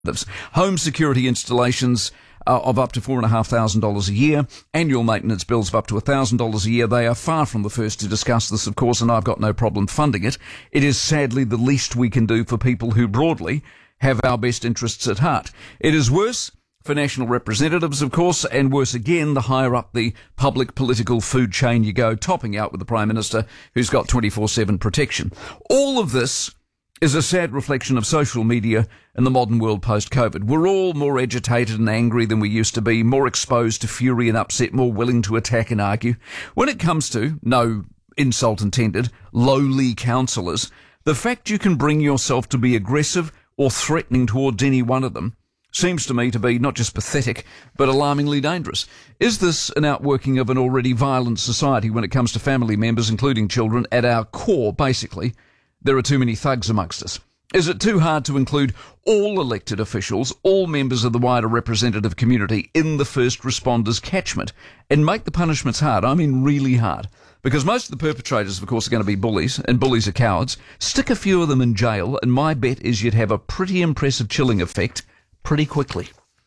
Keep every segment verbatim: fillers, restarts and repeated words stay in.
Home security installations uh, of up to four thousand five hundred dollars a year, annual maintenance bills of up to one thousand dollars a year. They are far from the first to discuss this, of course, and I've got no problem funding it. It is sadly the least we can do for people who broadly have our best interests at heart. It is worse for national representatives, of course, and worse again the higher up the public political food chain you go, topping out with the Prime Minister, who's got twenty-four seven protection. All of this is a sad reflection of social media and the modern world post-COVID. We're all more agitated and angry than we used to be, more exposed to fury and upset, more willing to attack and argue. When it comes to, no insult intended, lowly councillors, the fact you can bring yourself to be aggressive or threatening towards any one of them seems to me to be not just pathetic, but alarmingly dangerous. Is this an outworking of an already violent society when it comes to family members, including children? At our core, basically, there are too many thugs amongst us. Is it too hard to include all elected officials, all members of the wider representative community in the first responders catchment and make the punishments hard? I mean really hard. Because most of the perpetrators, of course, are going to be bullies, and bullies are cowards. Stick a few of them in jail, and my bet is you'd have a pretty impressive chilling effect pretty quickly.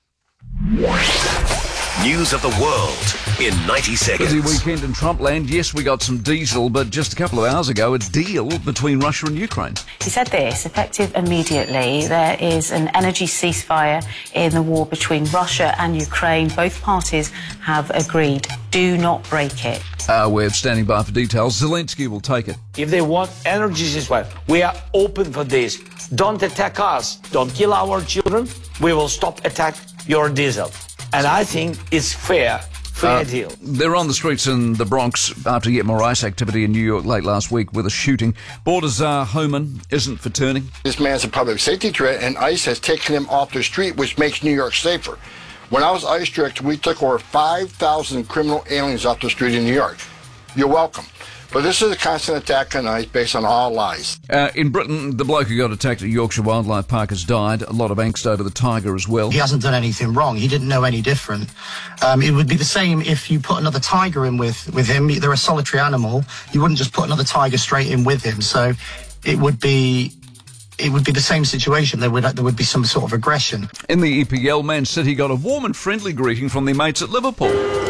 News of the world in ninety seconds. Busy weekend in Trumpland. Yes, we got some diesel, but just a couple of hours ago, a deal between Russia and Ukraine. He said this, effective immediately. There is an energy ceasefire in the war between Russia and Ukraine. Both parties have agreed. Do not break it. Uh, we're standing by for details. Zelensky will take it. If they want energy ceasefire, we are open for this. Don't attack us. Don't kill our children. We will stop attack your diesel. And I think it's fair, fair uh, deal. They're on the streets in the Bronx after yet more ICE activity in New York late last week with a shooting. Border czar Homan isn't for turning. This man's a public safety threat, and ICE has taken him off the street, which makes New York safer. When I was ICE director, we took over five thousand criminal aliens off the street in New York. You're welcome. But this is a constant attack on ICE based on all lies. Uh, in Britain, the bloke who got attacked at Yorkshire Wildlife Park has died. A lot of angst over the tiger as well. He hasn't done anything wrong. He didn't know any different. Um, it would be the same if you put another tiger in with, with him. They're a solitary animal. You wouldn't just put another tiger straight in with him. So it would be... It would be the same situation. There would there would be some sort of aggression. In the E P L, Man City got a warm and friendly greeting from their mates at Liverpool.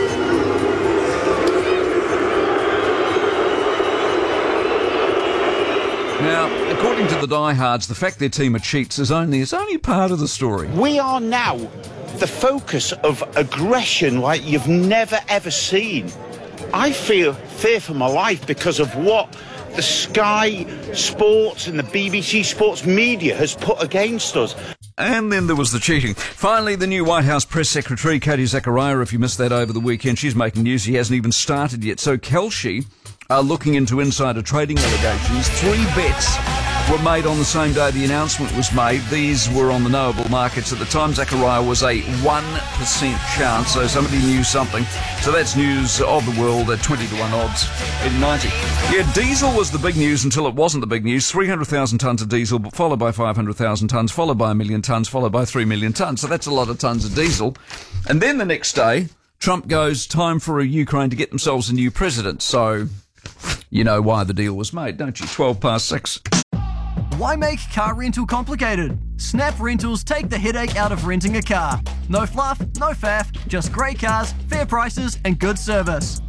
Now, according to the diehards, the fact their team are cheats is only is only part of the story. We are now the focus of aggression like you've never ever seen. I feel fear for my life because of what the Sky Sports and the B B C Sports media has put against us. And then there was the cheating. Finally, the new White House press secretary, Katie Zachariah, if you missed that over the weekend, she's making news. She hasn't even started yet. So Kelshi are looking into insider trading allegations. Three bets were made on the same day the announcement was made. These were on the knowable markets. At the time, Zachariah was a one percent chance, so somebody knew something. So that's news of the world at twenty to one odds in ninety. Yeah, diesel was the big news until it wasn't the big news. three hundred thousand tonnes of diesel, followed by five hundred thousand tonnes, followed by a million tonnes, followed by three million tonnes. So that's a lot of tonnes of diesel. And then the next day, Trump goes, time for a Ukraine to get themselves a new president. So you know why the deal was made, don't you? twelve past six. Why make car rental complicated? Snap Rentals take the headache out of renting a car. No fluff, no faff, just great cars, fair prices and good service.